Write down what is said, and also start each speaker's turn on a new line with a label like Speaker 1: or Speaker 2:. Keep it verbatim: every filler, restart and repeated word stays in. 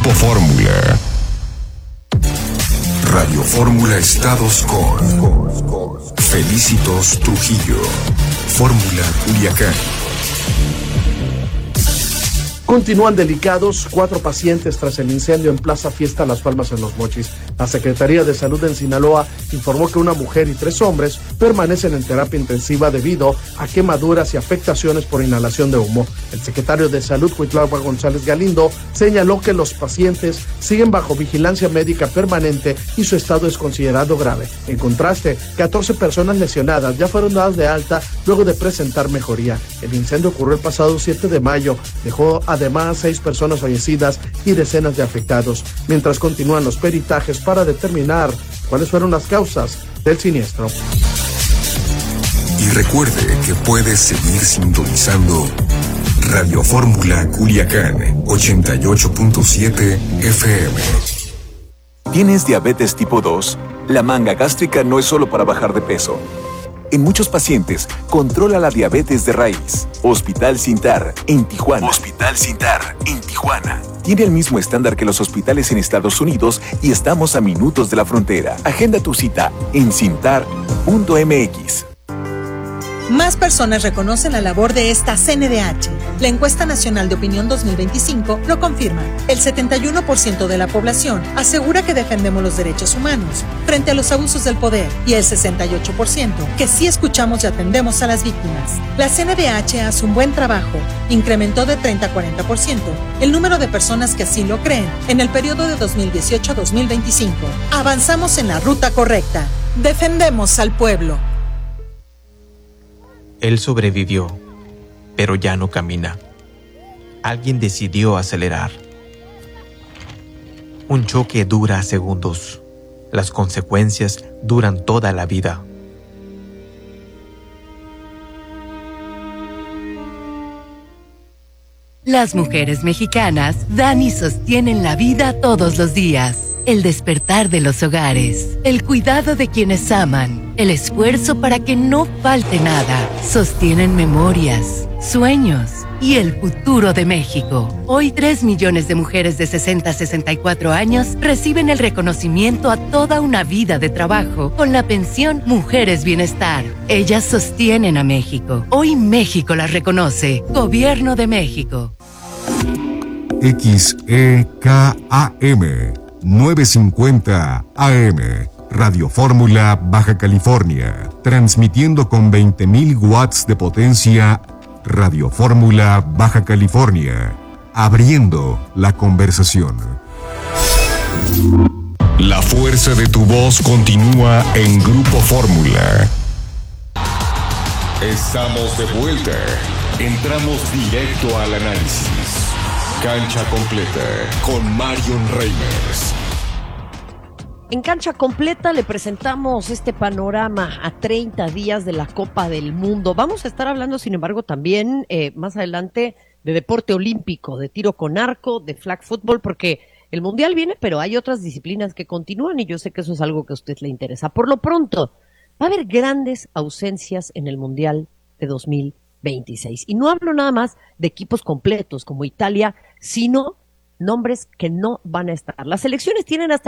Speaker 1: Grupo Fórmula. Radio Fórmula Estados con Felicitos Trujillo. Fórmula Culiacán.
Speaker 2: Continúan delicados cuatro pacientes tras el incendio en Plaza Fiesta Las Palmas en Los Mochis. La Secretaría de Salud en Sinaloa informó que una mujer y tres hombres permanecen en terapia intensiva debido a quemaduras y afectaciones por inhalación de humo. El secretario de Salud, Cuitlahua González Galindo, señaló que los pacientes siguen bajo vigilancia médica permanente y su estado es considerado grave. En contraste, catorce personas lesionadas ya fueron dadas de alta luego de presentar mejoría. El incendio ocurrió el pasado siete de mayo, dejó a Además, seis personas fallecidas y decenas de afectados, mientras continúan los peritajes para determinar cuáles fueron las causas del siniestro.
Speaker 1: Y recuerde que puedes seguir sintonizando Radio Fórmula Culiacán ochenta y ocho punto siete F M.
Speaker 3: ¿Tienes diabetes tipo dos? La manga gástrica no es solo para bajar de peso. En muchos pacientes, controla la diabetes de raíz. Hospital Sintar, en Tijuana. Hospital Sintar, en Tijuana. Tiene el mismo estándar que los hospitales en Estados Unidos y estamos a minutos de la frontera. Agenda tu cita en cintar punto m x.
Speaker 4: Más personas reconocen la labor de esta C N D H. La Encuesta Nacional de Opinión dos mil veinticinco lo confirma. El setenta y uno por ciento de la población asegura que defendemos los derechos humanos frente a los abusos del poder y el sesenta y ocho por ciento que sí escuchamos y atendemos a las víctimas. La C N D H hace un buen trabajo. Incrementó de treinta a cuarenta por ciento el número de personas que así lo creen en el periodo de dos mil dieciocho a dos mil veinticinco. Avanzamos en la ruta correcta. Defendemos al pueblo.
Speaker 5: Él sobrevivió, pero ya no camina. Alguien decidió acelerar. Un choque dura segundos. Las consecuencias duran toda la vida.
Speaker 6: Las mujeres mexicanas dan y sostienen la vida todos los días. El despertar de los hogares, el cuidado de quienes aman, el esfuerzo para que no falte nada. Sostienen memorias, sueños y el futuro de México. Hoy tres millones de mujeres de sesenta a sesenta y cuatro años reciben el reconocimiento a toda una vida de trabajo con la pensión Mujeres Bienestar. Ellas sostienen a México. Hoy México las reconoce. Gobierno de México.
Speaker 1: X E K A M novecientos cincuenta A M, Radio Fórmula Baja California, transmitiendo con veinte mil watts de potencia. Radio Fórmula Baja California, abriendo la conversación. La fuerza de tu voz continúa en Grupo Fórmula. Estamos de vuelta. Entramos directo al análisis. Cancha completa con Marion Reimers.
Speaker 7: En Cancha Completa le presentamos este panorama a treinta días de la Copa del Mundo. Vamos a estar hablando, sin embargo, también eh, más adelante de deporte olímpico, de tiro con arco, de flag football, porque el Mundial viene, pero hay otras disciplinas que continúan y yo sé que eso es algo que a usted le interesa. Por lo pronto, va a haber grandes ausencias en el Mundial de dos mil veintiséis. Y no hablo nada más de equipos completos como Italia, sino nombres que no van a estar. Las selecciones tienen hasta